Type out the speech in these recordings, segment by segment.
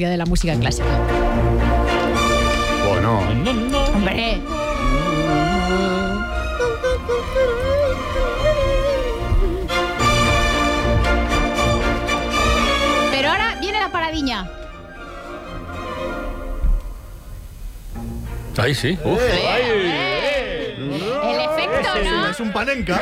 historia de la música clásica. Bueno. ¡Hombre! Pero ahora viene la paradiña. Ahí sí. El efecto, ¿no? Es un panenca.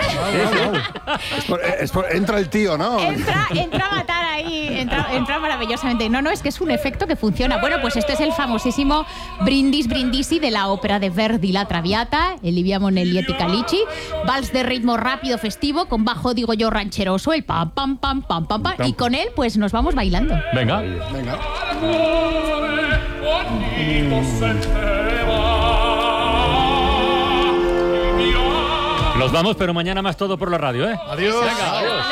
Entra el tío, ¿no? Entra a matar ahí, entra maravillosamente. No, es que es un efecto que funciona. Bueno, pues este es el famosísimo Brindisi de la ópera de Verdi, La Traviata, Livia Monelli Calici, vals de ritmo rápido festivo, con bajo, digo yo, rancheroso, el pam, pam, pam, pam, pam, pam, y con él pues nos vamos bailando. Venga. Nos vamos, pero mañana más todo por la radio, ¿eh? Adiós. Venga, adiós.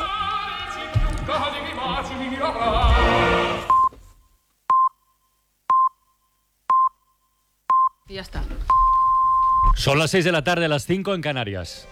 Y ya está. Son las 6 de la tarde, las 5 en Canarias.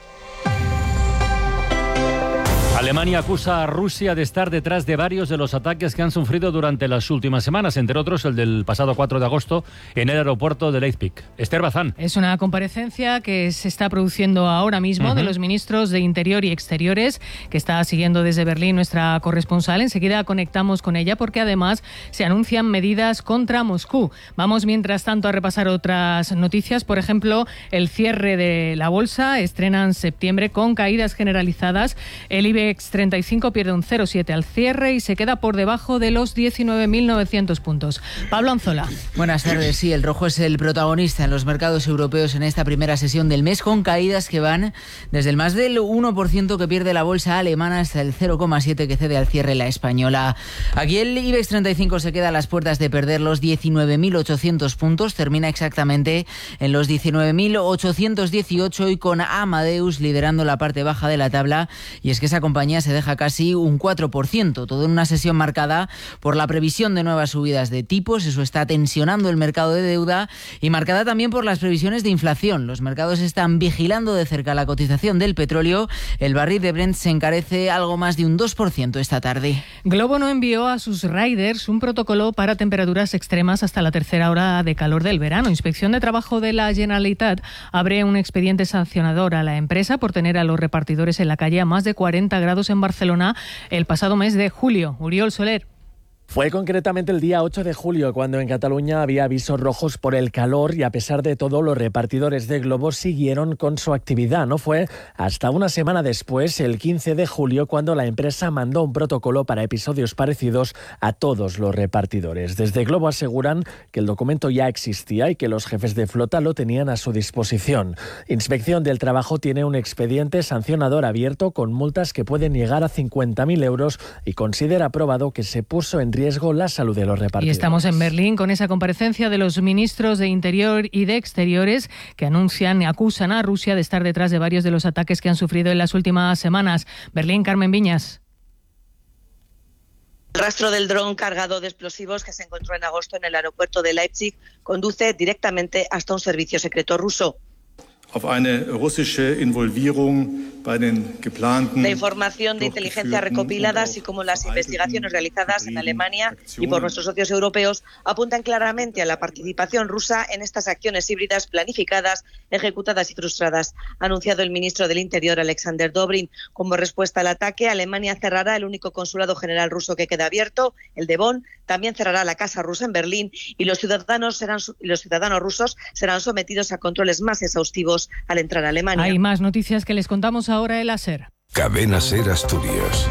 Alemania acusa a Rusia de estar detrás de varios de los ataques que han sufrido durante las últimas semanas, entre otros el del pasado 4 de agosto en el aeropuerto de Leipzig. Esther Bazán. Es una comparecencia que se está produciendo ahora mismo de los ministros de Interior y Exteriores, que está siguiendo desde Berlín nuestra corresponsal. Enseguida conectamos con ella porque además se anuncian medidas contra Moscú. Vamos mientras tanto a repasar otras noticias. Por ejemplo, el cierre de la bolsa estrena en septiembre con caídas generalizadas. El IBEX 35 pierde un 0,7 al cierre y se queda por debajo de los 19.900 puntos. Pablo Anzola. Buenas tardes. Sí, el rojo es el protagonista en los mercados europeos en esta primera sesión del mes, con caídas que van desde el más del 1% que pierde la bolsa alemana hasta el 0,7% que cede al cierre la española. Aquí el IBEX 35 se queda a las puertas de perder los 19.800 puntos, termina exactamente en los 19.818 y con Amadeus liderando la parte baja de la tabla, y es que esa compañía se deja casi un 4%, todo en una sesión marcada por la previsión de nuevas subidas de tipos. Eso está tensionando el mercado de deuda y marcada también por las previsiones de inflación. Los mercados están vigilando de cerca la cotización del petróleo. El barril de Brent se encarece algo más de un 2% esta tarde. Globo no envió a sus riders un protocolo para temperaturas extremas hasta la tercera hora de calor del verano. Inspección de Trabajo de la Generalitat abre un expediente sancionador a la empresa por tener a los repartidores en la calle a más de 40 grados en Barcelona el pasado mes de julio. Uriol Soler. Fue concretamente el día 8 de julio cuando en Cataluña había avisos rojos por el calor y a pesar de todo los repartidores de Globo siguieron con su actividad. No fue hasta una semana después, el 15 de julio, cuando la empresa mandó un protocolo para episodios parecidos a todos los repartidores. Desde Globo aseguran que el documento ya existía y que los jefes de flota lo tenían a su disposición. Inspección del Trabajo tiene un expediente sancionador abierto con multas que pueden llegar a 50.000 euros y considera probado que se puso en riesgo la salud de los repartidores. Y estamos en Berlín con esa comparecencia de los ministros de Interior y de Exteriores que anuncian y acusan a Rusia de estar detrás de varios de los ataques que han sufrido en las últimas semanas. Berlín, Carmen Viñas. El rastro del dron cargado de explosivos que se encontró en agosto en el aeropuerto de Leipzig conduce directamente hasta un servicio secreto ruso. La información de inteligencia recopilada, así como las investigaciones realizadas en Alemania y por nuestros socios europeos, apuntan claramente a la participación rusa en estas acciones híbridas planificadas, ejecutadas y frustradas, ha anunciado el ministro del Interior, Alexander Dobrin. Como respuesta al ataque, Alemania cerrará el único consulado general ruso que queda abierto, el de Bonn, también cerrará la Casa Rusa en Berlín y los ciudadanos rusos serán sometidos a controles más exhaustivos al entrar a Alemania. Hay más noticias que les contamos ahora en la SER. Cadena SER Asturias.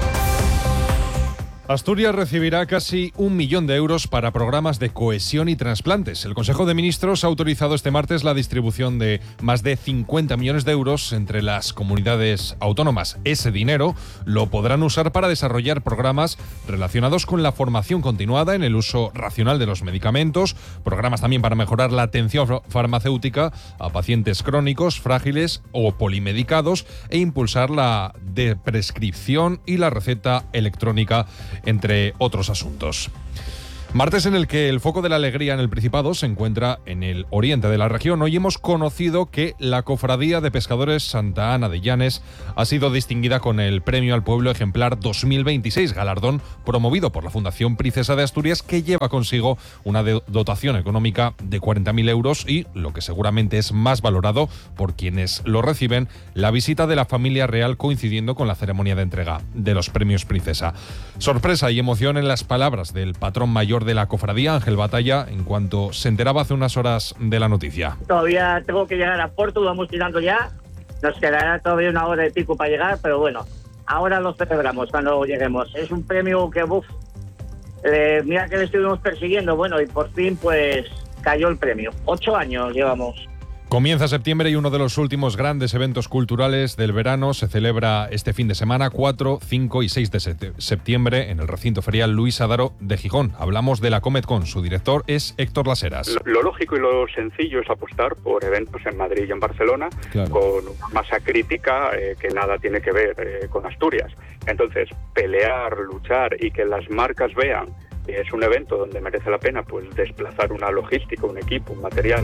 Asturias recibirá casi 1 millón de euros para programas de cohesión y trasplantes. El Consejo de Ministros ha autorizado este martes la distribución de más de 50 millones de euros entre las comunidades autónomas. Ese dinero lo podrán usar para desarrollar programas relacionados con la formación continuada en el uso racional de los medicamentos, programas también para mejorar la atención farmacéutica a pacientes crónicos, frágiles o polimedicados e impulsar la de prescripción y la receta electrónica, entre otros asuntos. Martes en el que el foco de la alegría en el Principado se encuentra en el oriente de la región. Hoy hemos conocido que la Cofradía de Pescadores Santa Ana de Llanes ha sido distinguida con el Premio al Pueblo Ejemplar 2026, galardón promovido por la Fundación Princesa de Asturias, que lleva consigo una dotación económica de 40.000 euros y, lo que seguramente es más valorado por quienes lo reciben, la visita de la familia real coincidiendo con la ceremonia de entrega de los premios Princesa. Sorpresa y emoción en las palabras del patrón mayor de la cofradía, Ángel Batalla, en cuanto se enteraba hace unas horas de la noticia. Todavía tengo que llegar a Porto, vamos tirando ya. Nos quedará todavía una hora y pico para llegar, pero bueno, ahora lo celebramos cuando lleguemos. Es un premio que, mira que le estuvimos persiguiendo, bueno, y por fin pues cayó el premio. 8 años llevamos. Comienza septiembre y uno de los últimos grandes eventos culturales del verano se celebra este fin de semana, 4, 5 y 6 de septiembre, en el recinto ferial Luis Adaro de Gijón. Hablamos de la Cometcon. Su director es Héctor Laseras. Lo lógico y lo sencillo es apostar por eventos en Madrid y en Barcelona, claro, con una masa crítica que nada tiene que ver con Asturias. Entonces, pelear, luchar y que las marcas vean que es un evento donde merece la pena pues desplazar una logística, un equipo, un material.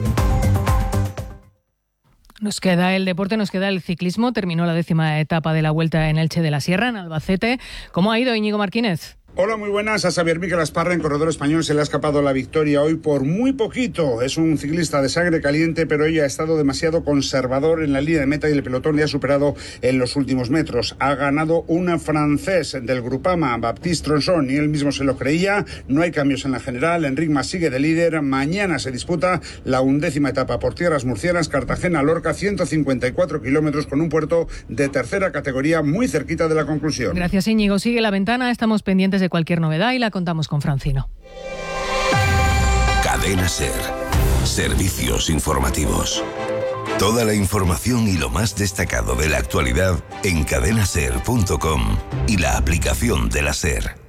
Nos queda el deporte, nos queda el ciclismo. Terminó la 10ª etapa de la Vuelta en Elche de la Sierra, en Albacete. ¿Cómo ha ido, Íñigo Martínez? Hola, muy buenas. A Xavier Miquel Asparra, en corredor español, se le ha escapado la victoria hoy por muy poquito. Es un ciclista de sangre caliente, pero hoy ha estado demasiado conservador en la línea de meta y el pelotón le ha superado en los últimos metros. Ha ganado un francés del Groupama, Baptiste Tronçon, y él mismo se lo creía. No hay cambios en la general. Enric Mas sigue de líder. Mañana se disputa la 11ª etapa por tierras murcianas, Cartagena-Lorca, 154 kilómetros con un puerto de tercera categoría muy cerquita de la conclusión. Gracias, Íñigo. Sigue la ventana. Estamos pendientes de cualquier novedad y la contamos con Francino. Cadena SER. Servicios informativos. Toda la información y lo más destacado de la actualidad en cadenaser.com y la aplicación de la SER.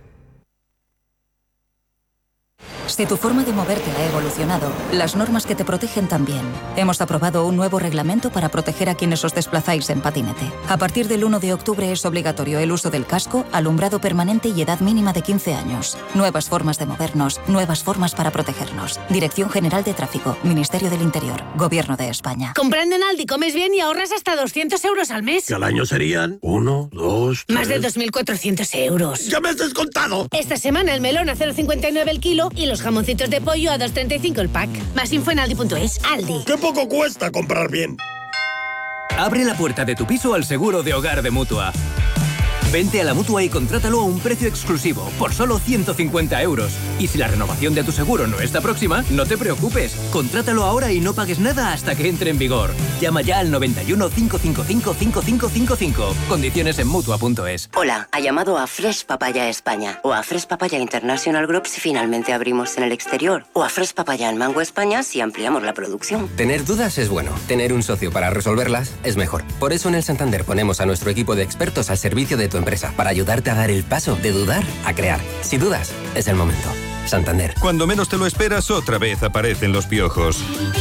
Si tu forma de moverte ha evolucionado, las normas que te protegen también. Hemos aprobado un nuevo reglamento para proteger a quienes os desplazáis en patinete. A partir del 1 de octubre es obligatorio el uso del casco, alumbrado permanente y edad mínima de 15 años. Nuevas formas de movernos, nuevas formas para protegernos. Dirección General de Tráfico, Ministerio del Interior, Gobierno de España. Comprando en Aldi comes bien y ahorras hasta 200 euros al mes. Que al año serían 1, 2, 3... Más de 2.400 euros. ¡Ya me has descontado! Esta semana el melón a 0,59 el kilo y los jamoncitos de pollo a 2,35 el pack. Más info en Aldi.es. Aldi. ¡Qué poco cuesta comprar bien! Abre la puerta de tu piso al seguro de hogar de Mutua. Vente a la Mutua y contrátalo a un precio exclusivo, por solo 150 euros. Y si la renovación de tu seguro no está próxima, no te preocupes. Contrátalo ahora y no pagues nada hasta que entre en vigor. Llama ya al 91 555 5555. Condiciones en Mutua.es. Hola, ha llamado a Fresh Papaya España o a Fresh Papaya International Group si finalmente abrimos en el exterior o a Fresh Papaya en Mango España si ampliamos la producción. Tener dudas es bueno. Tener un socio para resolverlas es mejor. Por eso en el Santander ponemos a nuestro equipo de expertos al servicio de tu empresa para ayudarte a dar el paso de dudar a crear. Si dudas, es el momento. Santander. Cuando menos te lo esperas, otra vez aparecen los piojos.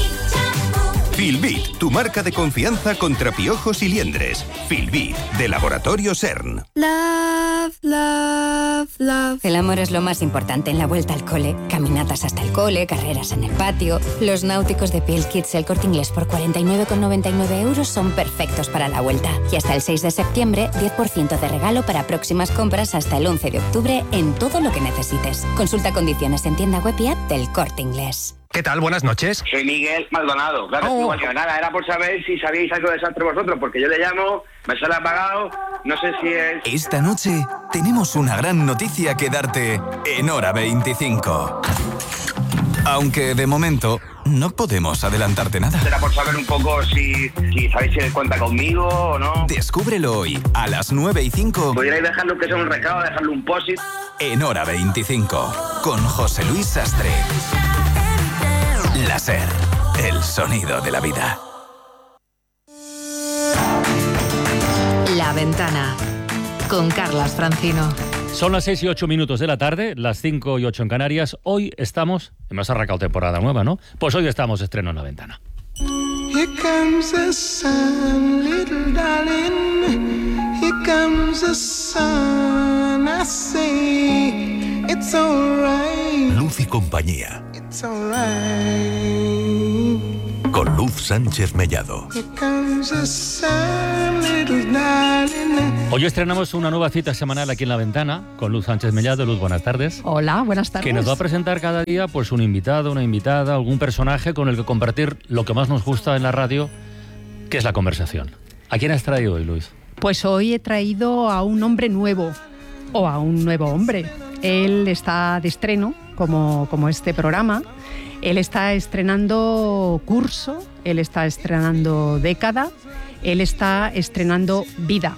Filbit, tu marca de confianza contra piojos y liendres. Filbit, de Laboratorio CERN. Love, love, love. El amor es lo más importante en la vuelta al cole. Caminatas hasta el cole, carreras en el patio. Los náuticos de Piel Kids El Corte Inglés por 49,99 euros son perfectos para la vuelta. Y hasta el 6 de septiembre, 10% de regalo para próximas compras hasta el 11 de octubre en todo lo que necesites. Consulta condiciones en tienda web y app del Corte Inglés. ¿Qué tal? Buenas noches. Soy Miguel Maldonado. Claro, nada, era por saber si sabíais algo de desastre vosotros, porque yo le llamo, me sale apagado, no sé si es... Esta noche tenemos una gran noticia que darte en Hora 25. Aunque de momento no podemos adelantarte nada. Era por saber un poco si sabéis si cuenta conmigo o no. Descúbrelo hoy a las 9:05. Podríais dejarlo que sea un recado, dejarle un post-it. En Hora 25, con José Luis Sastre. La SER, el sonido de la vida. La Ventana, con Carlas Francino. Son las 6 y 8 minutos de la tarde, las 5 y 8 en Canarias. Hoy estamos, hemos arrancado temporada nueva, ¿no? Pues hoy estamos estreno en La Ventana. Here comes the sun, little darling. Here comes the sun, I say it's alright. Luz y compañía. It's alright. Con Luz Sánchez Mellado. Here comes the sun, little darling. Hoy estrenamos una nueva cita semanal aquí en La Ventana con Luz Sánchez Mellado. Luz, buenas tardes. Hola, buenas tardes. Que nos va a presentar cada día pues un invitado, una invitada, algún personaje con el que compartir lo que más nos gusta en la radio, que es la conversación. ¿A quién has traído hoy, Luis? Pues hoy he traído a un hombre nuevo, o a un nuevo hombre. Él está de estreno, como este programa. Él está estrenando curso, él está estrenando década, él está estrenando vida.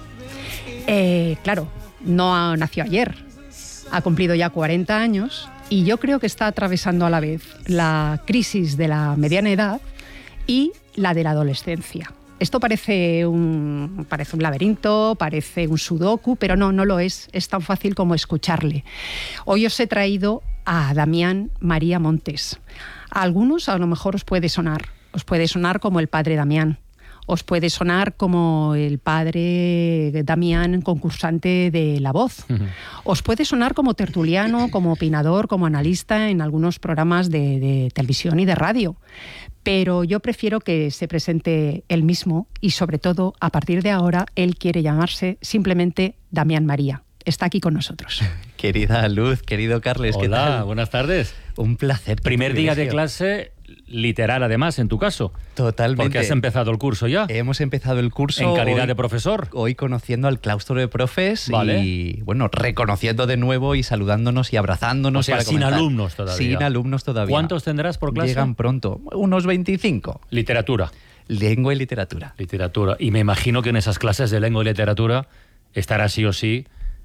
Claro, no nació ayer, ha cumplido ya 40 años y yo creo que está atravesando a la vez la crisis de la mediana edad y la de la adolescencia. Esto parece un laberinto, parece un sudoku, pero no lo es. Es tan fácil como escucharle. Hoy os he traído a Damián María Montes. A algunos a lo mejor os puede sonar como el padre Damián, os puede sonar como el padre Damián, concursante de La Voz, os puede sonar como tertuliano, como opinador, como analista en algunos programas de televisión y de radio, pero yo prefiero que se presente él mismo y sobre todo, a partir de ahora, él quiere llamarse simplemente Damián María. Está aquí con nosotros. Querida Luz, querido Carles, ¿qué tal? Hola, buenas tardes. Un placer. Primer día de clase literal, además, en tu caso. Totalmente. Porque has empezado el curso ya. Hemos empezado el curso. En calidad hoy, de profesor. Hoy conociendo al claustro de profes. Vale. Y, bueno, reconociendo de nuevo y saludándonos y abrazándonos. O sea, para sin comentar. Alumnos todavía. Sin alumnos todavía. ¿Cuántos tendrás por clase? Llegan pronto. Unos 25. Literatura. Lengua y literatura. Literatura. Y me imagino que en esas clases de lengua y literatura estará sí o sí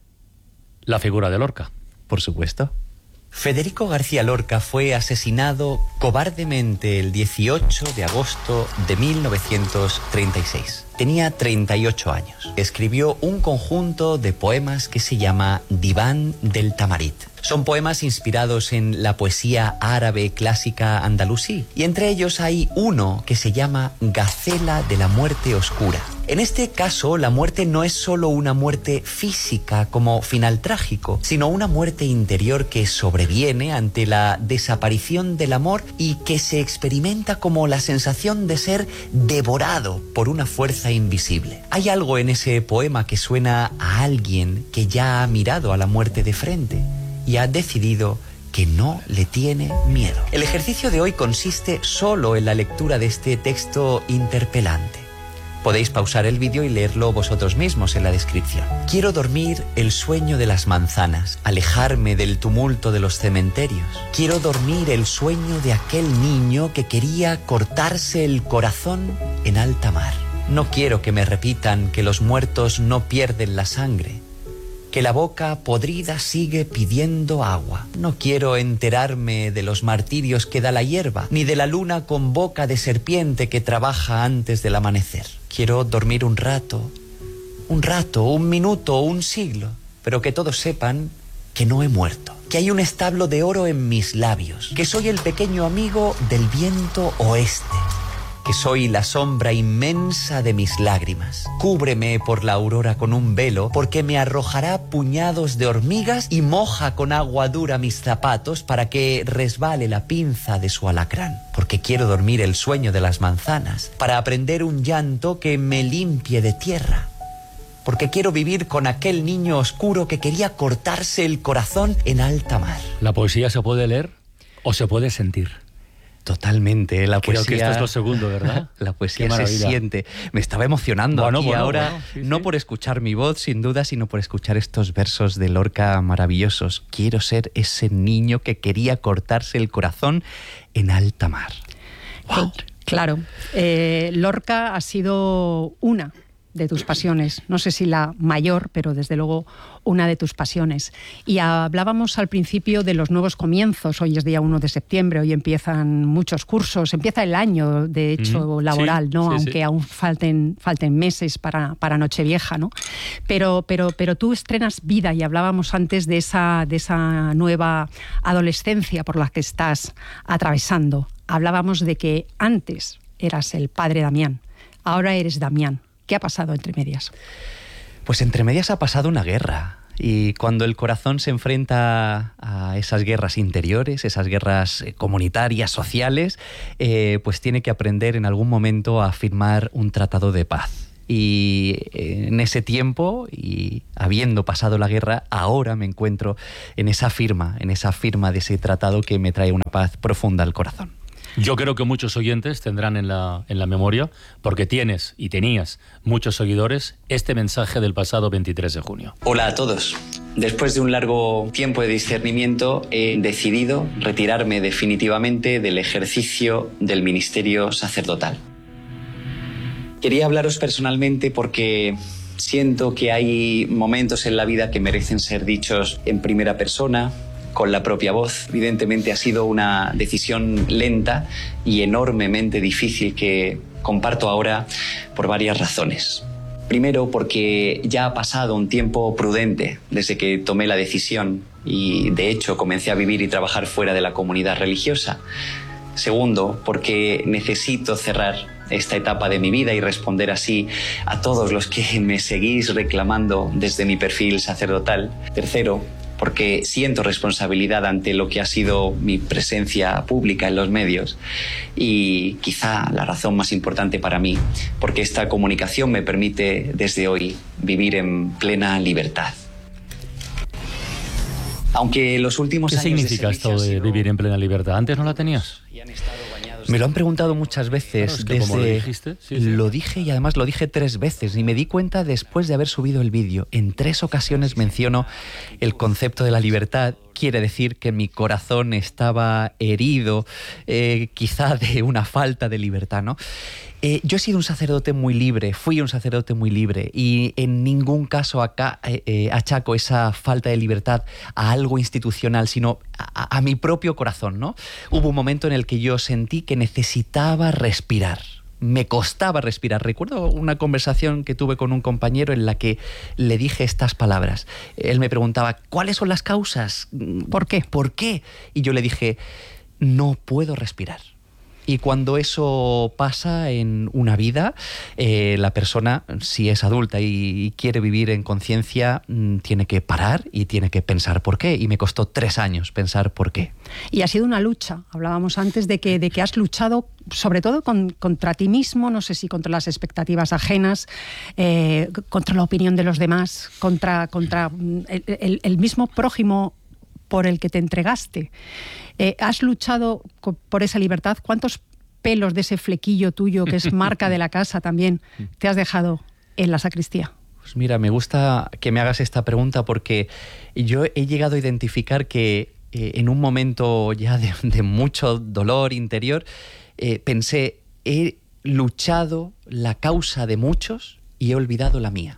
la figura de Lorca. Por supuesto. Federico García Lorca fue asesinado cobardemente el 18 de agosto de 1936. Tenía 38 años. Escribió un conjunto de poemas que se llama Diván del Tamarit. Son poemas inspirados en la poesía árabe clásica andalusí, y entre ellos hay uno que se llama Gacela de la muerte oscura. En este caso, la muerte no es solo una muerte física como final trágico, sino una muerte interior que sobreviene ante la desaparición del amor y que se experimenta como la sensación de ser devorado por una fuerza invisible. Hay algo en ese poema que suena a alguien que ya ha mirado a la muerte de frente y ha decidido que no le tiene miedo. El ejercicio de hoy consiste solo en la lectura de este texto interpelante. Podéis pausar el vídeo y leerlo vosotros mismos en la descripción. Quiero dormir el sueño de las manzanas, alejarme del tumulto de los cementerios. Quiero dormir el sueño de aquel niño que quería cortarse el corazón en alta mar. No quiero que me repitan que los muertos no pierden la sangre, que la boca podrida sigue pidiendo agua. No quiero enterarme de los martirios que da la hierba, ni de la luna con boca de serpiente que trabaja antes del amanecer. Quiero dormir un rato, un minuto, un siglo, pero que todos sepan que no he muerto, que hay un establo de oro en mis labios, que soy el pequeño amigo del viento oeste, que soy la sombra inmensa de mis lágrimas. Cúbreme por la aurora con un velo, porque me arrojará puñados de hormigas y moja con agua dura mis zapatos para que resbale la pinza de su alacrán. Porque quiero dormir el sueño de las manzanas, para aprender un llanto que me limpie de tierra. Porque quiero vivir con aquel niño oscuro que quería cortarse el corazón en alta mar. ¿La poesía se puede leer o se puede sentir? Totalmente, la poesía... Creo que esto es lo segundo, ¿verdad? La poesía se siente. Me estaba emocionando aquí ahora, sí, no por escuchar mi voz, sin duda, sino por escuchar estos versos de Lorca maravillosos. Quiero ser ese niño que quería cortarse el corazón en alta mar. Wow. Claro, Lorca ha sido una de tus pasiones, no sé si la mayor, pero desde luego una de tus pasiones. Y hablábamos al principio de los nuevos comienzos. Hoy es día 1 de septiembre, hoy empiezan muchos cursos, empieza el año, de hecho, laboral, ¿no? Sí, aunque aún falten meses para Nochevieja, ¿no? Pero tú estrenas vida, y hablábamos antes de esa nueva adolescencia por la que estás atravesando. Hablábamos de que antes eras el padre Damián, ahora eres Damián. ¿Qué ha pasado entre medias? Pues entre medias ha pasado una guerra. Y cuando el corazón se enfrenta a esas guerras interiores, esas guerras comunitarias, sociales, pues tiene que aprender en algún momento a firmar un tratado de paz. Y en ese tiempo, y habiendo pasado la guerra, ahora me encuentro en esa firma de ese tratado que me trae una paz profunda al corazón. Yo creo que muchos oyentes tendrán en la memoria, porque tienes y tenías muchos seguidores, este mensaje del pasado 23 de junio. Hola a todos. Después de un largo tiempo de discernimiento, he decidido retirarme definitivamente del ejercicio del ministerio sacerdotal. Quería hablaros personalmente porque siento que hay momentos en la vida que merecen ser dichos en primera persona, con la propia voz. Evidentemente ha sido una decisión lenta y enormemente difícil que comparto ahora por varias razones. Primero, porque ya ha pasado un tiempo prudente desde que tomé la decisión y, de hecho, comencé a vivir y trabajar fuera de la comunidad religiosa. Segundo, porque necesito cerrar esta etapa de mi vida y responder así a todos los que me seguís reclamando desde mi perfil sacerdotal. Tercero, porque siento responsabilidad ante lo que ha sido mi presencia pública en los medios. Y quizá la razón más importante para mí, porque esta comunicación me permite desde hoy vivir en plena libertad. Aunque los últimos años... ¿Qué significa esto de vivir en plena libertad? ¿Antes no la tenías? Me lo han preguntado muchas veces. Claro, es que como lo dijiste, sí. Lo dije, y además lo dije 3 veces, y me di cuenta después de haber subido el vídeo. En 3 ocasiones menciono el concepto de la libertad. Quiere decir que mi corazón estaba herido, quizá de una falta de libertad, ¿no? Yo he sido un sacerdote muy libre, fui un sacerdote muy libre, y en ningún caso acá achaco esa falta de libertad a algo institucional, sino a mi propio corazón, ¿no? Hubo un momento en el que yo sentí que necesitaba respirar. Me costaba respirar. Recuerdo una conversación que tuve con un compañero en la que le dije estas palabras. Él me preguntaba, ¿cuáles son las causas? ¿Por qué? ¿Por qué? Y yo le dije, no puedo respirar. Y cuando eso pasa en una vida, la persona, si es adulta y quiere vivir en conciencia, tiene que parar y tiene que pensar por qué. Y me costó 3 años pensar por qué. Y ha sido una lucha. Hablábamos antes de que has luchado sobre todo contra ti mismo, no sé si contra las expectativas ajenas, contra la opinión de los demás, contra el mismo prójimo por el que te entregaste. ¿Has luchado por esa libertad? ¿Cuántos pelos de ese flequillo tuyo, que es marca de la casa también, te has dejado en la sacristía? Pues mira, me gusta que me hagas esta pregunta, porque yo he llegado a identificar que en un momento ya de mucho dolor interior, pensé, he luchado la causa de muchos y he olvidado la mía.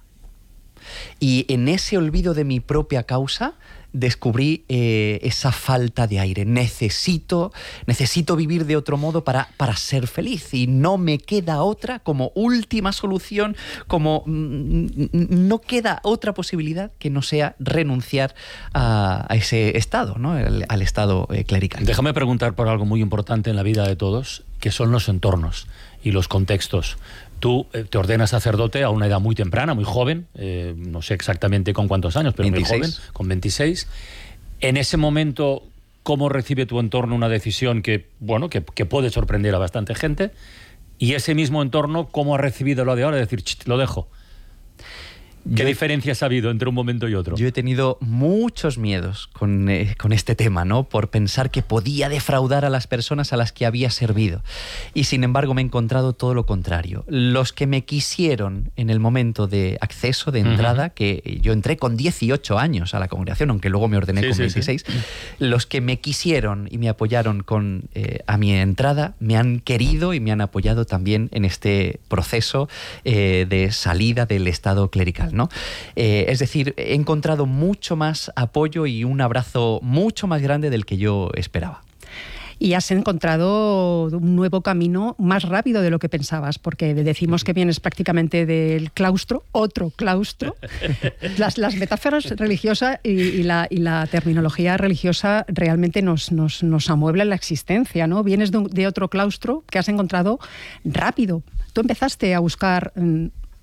Y en ese olvido de mi propia causa descubrí esa falta de aire. Necesito vivir de otro modo para ser feliz, y no me queda otra como última solución, como no queda otra posibilidad que no sea renunciar a ese estado, ¿no? Al estado clerical. Déjame preguntar por algo muy importante en la vida de todos, que son los entornos y los contextos. Tú te ordenas sacerdote a una edad muy temprana, muy joven, no sé exactamente con cuántos años, pero 26. Muy joven, con 26. En ese momento, ¿cómo recibe tu entorno una decisión que puede sorprender a bastante gente? Y ese mismo entorno, ¿cómo ha recibido lo de ahora? Es decir, lo dejo. ¿Qué diferencias ha habido entre un momento y otro? Yo he tenido muchos miedos con este tema, ¿no? Por pensar que podía defraudar a las personas a las que había servido. Y sin embargo me he encontrado todo lo contrario. Los que me quisieron en el momento de acceso, de entrada, que yo entré con 18 años a la congregación, aunque luego me ordené con 26, los que me quisieron y me apoyaron a mi entrada, me han querido y me han apoyado también en este proceso de salida del estado clerical, ¿no? Es decir, he encontrado mucho más apoyo y un abrazo mucho más grande del que yo esperaba. Y has encontrado un nuevo camino más rápido de lo que pensabas, porque decimos que vienes prácticamente del claustro, otro claustro. Las metáforas religiosas y la terminología religiosa realmente nos amueblan la existencia, ¿no? Vienes de otro claustro que has encontrado rápido. Tú empezaste a buscar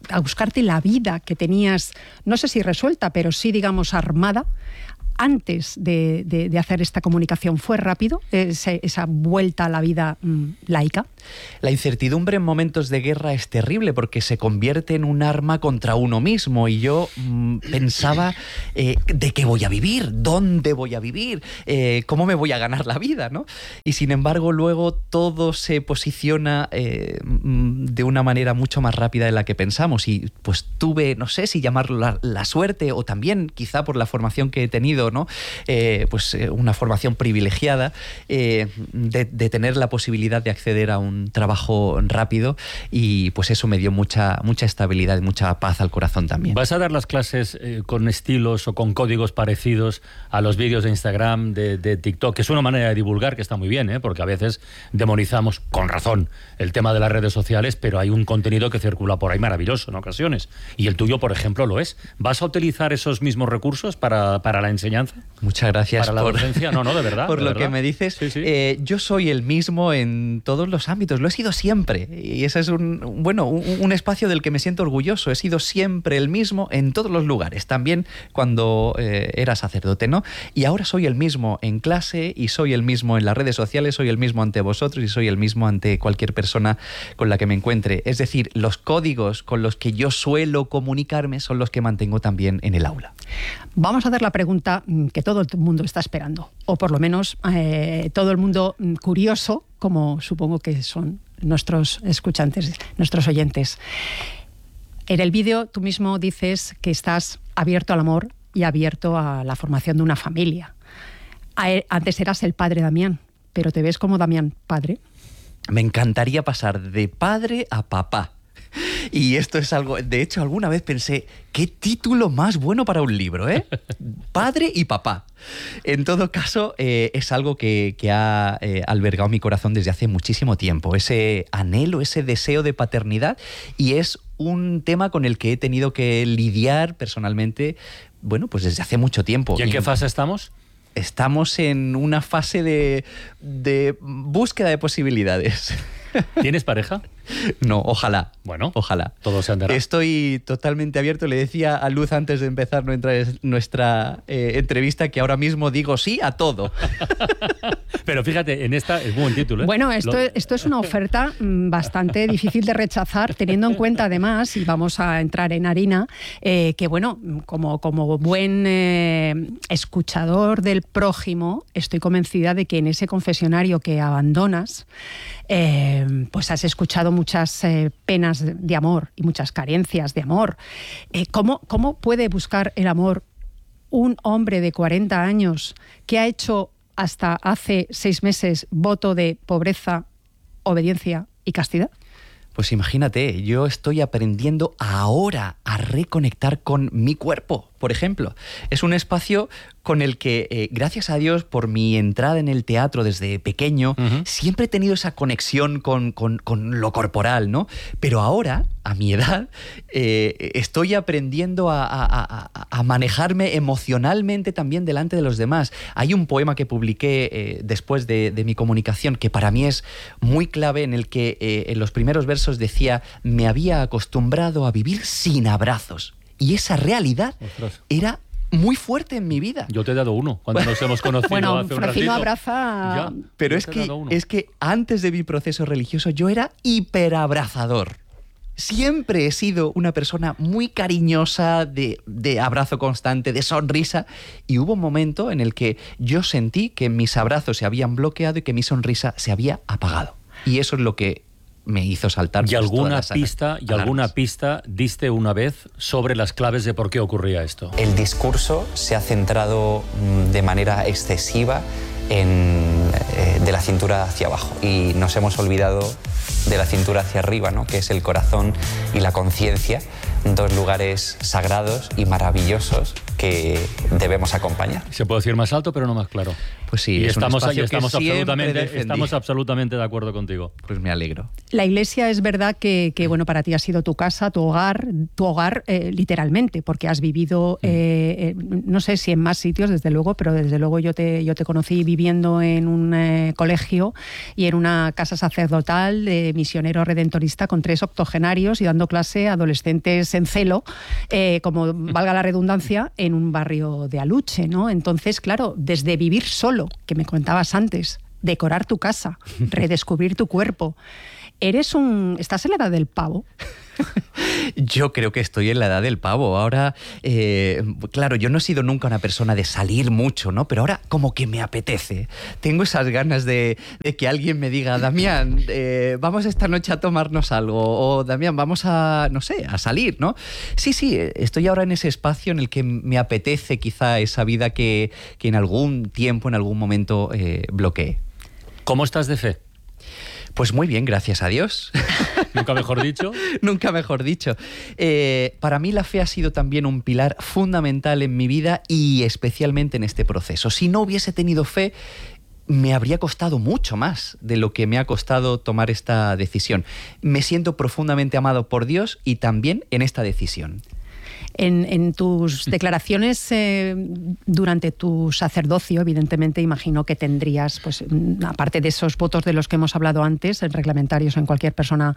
a buscarte la vida que tenías, no sé si resuelta, pero sí, digamos, armada, antes de hacer esta comunicación? ¿Fue rápido esa vuelta a la vida laica? La incertidumbre en momentos de guerra es terrible porque se convierte en un arma contra uno mismo, y yo pensaba ¿de qué voy a vivir? ¿Dónde voy a vivir? ¿Cómo me voy a ganar la vida, ¿no? Y sin embargo luego todo se posiciona de una manera mucho más rápida de la que pensamos, y pues tuve, no sé si llamarlo la suerte, o también quizá por la formación que he tenido, ¿no? Una formación privilegiada, de tener la posibilidad de acceder a un trabajo rápido, y pues eso me dio mucha estabilidad y mucha paz al corazón también. ¿Vas a dar las clases con estilos o con códigos parecidos a los vídeos de Instagram, de TikTok? Que es una manera de divulgar que está muy bien, porque a veces demonizamos, con razón, el tema de las redes sociales, pero hay un contenido que circula por ahí maravilloso en ocasiones, y el tuyo, por ejemplo, lo es. ¿Vas a utilizar esos mismos recursos para la enseñanza? Muchas gracias para la docencia. No, de verdad. Por de lo verdad. Que me dices. Sí. Yo soy el mismo en todos los ámbitos, lo he sido siempre, y ese es un espacio del que me siento orgulloso. He sido siempre el mismo en todos los lugares, también cuando era sacerdote, ¿no? Y ahora soy el mismo en clase, y soy el mismo en las redes sociales, soy el mismo ante vosotros, y soy el mismo ante cualquier persona con la que me encuentre. Es decir, los códigos con los que yo suelo comunicarme son los que mantengo también en el aula. Vamos a hacer la pregunta que todo el mundo está esperando, o por lo menos todo el mundo curioso, como supongo que son nuestros escuchantes, nuestros oyentes. En el vídeo tú mismo dices que estás abierto al amor y abierto a la formación de una familia. Antes eras el padre Damián, pero ¿te ves como Damián padre? Me encantaría pasar de padre a papá. Y esto es algo, de hecho, alguna vez pensé, qué título más bueno para un libro, ¿eh? Padre y papá. En todo caso, es algo que ha albergado mi corazón desde hace muchísimo tiempo, ese anhelo, ese deseo de paternidad, y es un tema con el que he tenido que lidiar personalmente, bueno, pues desde hace mucho tiempo. ¿Y en qué fase estamos? Estamos en una fase de búsqueda de posibilidades. ¿Tienes pareja? No, ojalá. Bueno, ojalá. Todo se andará. Estoy totalmente abierto. Le decía a Luz antes de empezar nuestra entrevista que ahora mismo digo sí a todo. Pero fíjate, en esta es buen título, ¿eh? Bueno, esto es una oferta bastante difícil de rechazar, teniendo en cuenta además, y vamos a entrar en harina, que bueno, como buen escuchador del prójimo, estoy convencida de que en ese confesionario que abandonas, pues has escuchado muchas penas de amor y muchas carencias de amor. ¿Cómo puede buscar el amor un hombre de 40 años que ha hecho hasta hace 6 meses voto de pobreza, obediencia y castidad? Pues imagínate, yo estoy aprendiendo ahora a reconectar con mi cuerpo, por ejemplo. Es un espacio con el que, gracias a Dios, por mi entrada en el teatro desde pequeño, siempre he tenido esa conexión con lo corporal, ¿no? Pero ahora, a mi edad, estoy aprendiendo a manejarme emocionalmente también delante de los demás. Hay un poema que publiqué después de mi comunicación que para mí es muy clave, en el que en los primeros versos decía: me había acostumbrado a vivir sin abrazos. Y esa realidad era muy fuerte en mi vida. Yo te he dado uno cuando nos hemos conocido bueno, hace un Francino ratito. abraza... Ya, pero es que antes de mi proceso religioso yo era hiperabrazador. Siempre he sido una persona muy cariñosa, de abrazo constante, de sonrisa, y hubo un momento en el que yo sentí que mis abrazos se habían bloqueado y que mi sonrisa se había apagado. Y eso es lo que me hizo saltar. ¿Y alguna pista diste una vez sobre las claves de por qué ocurría esto? El discurso se ha centrado de manera excesiva de la cintura hacia abajo, y nos hemos olvidado de la cintura hacia arriba, ¿no? Que es el corazón y la conciencia, dos lugares sagrados y maravillosos que debemos acompañar. Se puede decir más alto, pero no más claro. Pues sí, y es estamos absolutamente de acuerdo contigo. Pues me alegro. La iglesia es verdad que bueno, para ti ha sido tu casa, tu hogar literalmente, porque has vivido, no sé si en más sitios, desde luego, pero desde luego yo te conocí viviendo en un colegio y en una casa sacerdotal de misionero redentorista con 3 octogenarios y dando clase a adolescentes en celo, como valga la redundancia, en un barrio de Aluche, ¿no? Entonces, claro, desde vivir solo, que me comentabas antes, decorar tu casa, redescubrir tu cuerpo. ¿Estás en la edad del pavo? Yo creo que estoy en la edad del pavo. Ahora, claro, yo no he sido nunca una persona de salir mucho, ¿no? Pero ahora como que me apetece. Tengo esas ganas de que alguien me diga, Damián, vamos esta noche a tomarnos algo. O Damián, vamos a, no sé, a salir, ¿no? Sí, estoy ahora en ese espacio en el que me apetece quizá esa vida que en algún tiempo, en algún momento bloqueé. ¿Cómo estás de fe? Pues muy bien, gracias a Dios. ¿Nunca mejor dicho? Nunca mejor dicho. Para mí la fe ha sido también un pilar fundamental en mi vida y especialmente en este proceso. Si no hubiese tenido fe, me habría costado mucho más de lo que me ha costado tomar esta decisión. Me siento profundamente amado por Dios y también en esta decisión. En tus declaraciones durante tu sacerdocio, evidentemente, imagino que tendrías, pues, aparte de esos votos de los que hemos hablado antes, reglamentarios en cualquier persona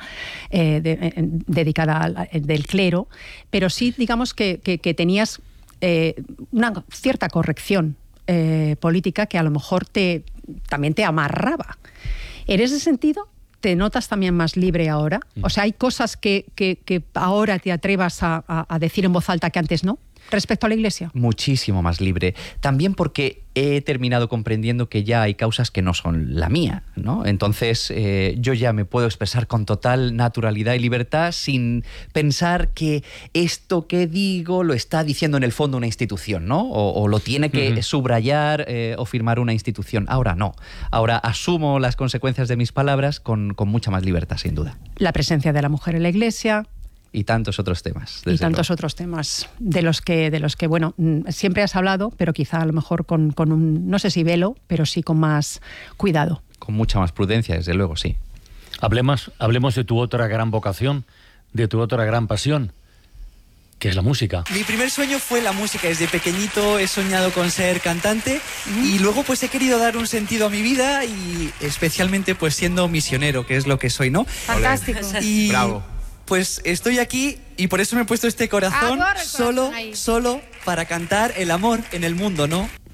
dedicada del clero, pero sí, digamos que tenías una cierta corrección política que a lo mejor también te amarraba. ¿En ese sentido te notas también más libre ahora? O sea, ¿hay cosas que ahora te atrevas a decir en voz alta que antes no, respecto a la Iglesia? Muchísimo más libre. También porque he terminado comprendiendo que ya hay causas que no son la mía, ¿no? Entonces, yo ya me puedo expresar con total naturalidad y libertad sin pensar que esto que digo lo está diciendo en el fondo una institución, ¿no? O lo tiene que subrayar o firmar una institución. Ahora no. Ahora asumo las consecuencias de mis palabras con mucha más libertad, sin duda. La presencia de la mujer en la Iglesia. Y tantos otros temas. Y tantos otros temas de los que, bueno, siempre has hablado, pero quizá a lo mejor con un, no sé si velo, pero sí con más cuidado. Con mucha más prudencia, desde luego, sí. Hablemos de tu otra gran vocación, de tu otra gran pasión, que es la música. Mi primer sueño fue la música. Desde pequeñito he soñado con ser cantante y luego pues he querido dar un sentido a mi vida y especialmente pues siendo misionero, que es lo que soy, ¿no? Fantástico. Y bravo. Pues estoy aquí y por eso me he puesto este corazón solo para cantar el amor en el mundo, ¿no?